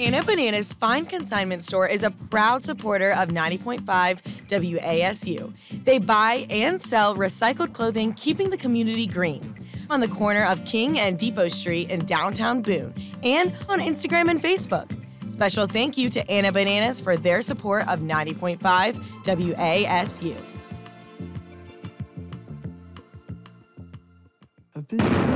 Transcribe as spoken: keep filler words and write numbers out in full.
Anna Bananas Fine Consignment Store is a proud supporter of ninety point five W A S U. They buy and sell recycled clothing, keeping the community green. On the corner of King and Depot Street in downtown Boone, and on Instagram and Facebook. Special thank you to Anna Bananas for their support of ninety point five W A S U.